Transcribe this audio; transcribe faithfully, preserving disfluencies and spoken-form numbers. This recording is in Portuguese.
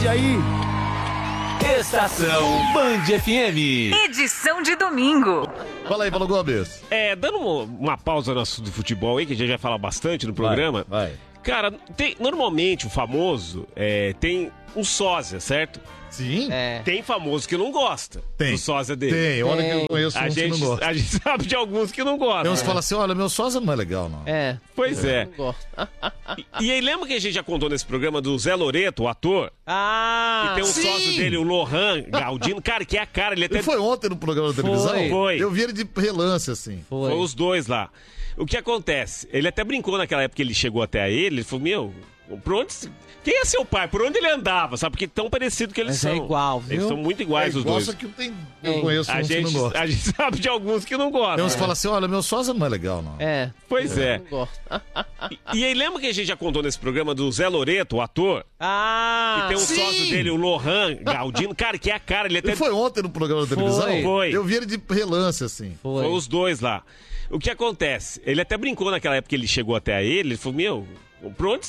Pede aí. Estação Band F M. Edição de domingo. Fala aí, Paulo Gomes. É, dando uma, uma pausa no assunto do futebol aí, que a gente vai falar bastante no programa. Vai, vai. Cara, tem, normalmente o famoso é, tem um sósia, certo? Sim. É. Tem famoso que não gosta Tem. do sósia dele. Tem, olha que eu conheço A uns que gente, não gostam. a gente sabe de alguns que não gostam. Tem uns que falam assim, olha, meu sósia não é legal, não. É. Pois é. Não gosto. E, e aí, lembra que a gente já contou nesse programa do Zé Loreto, o ator? Ah! Que tem um sim. sócio dele, o Lohan Galdino. Cara, que é a cara, ele até... Ele foi ontem no programa da televisão? Foi. Foi. Eu vi ele de relance, assim. Foi. Foi os dois lá. O que acontece? Ele até brincou naquela época que ele chegou até ele, ele falou, meu, por onde... Quem é seu pai? Por onde ele andava? Sabe? Porque tão parecido que eles Mas são. é igual, viu? Eles são muito iguais, É, os dois. gosta que tem, eu conheço A uns que gente, não gostam. a gente sabe de alguns que não Tem gostam. uns que falam assim, olha, meu sósia não é legal, não. É. Pois é. Não gosto. E, e aí, lembra que a gente já contou nesse programa do Zé Loreto, o ator? Ah! Que tem um sim. sócio dele, o Lohan Galdino. Cara, que é a cara, ele até... Ele foi ontem no programa da Foi. televisão? Foi. Eu vi ele de relance, assim. Foi. Foi os dois lá. O que acontece? Ele até brincou naquela época que ele chegou até ele, ele falou, meu, por onde...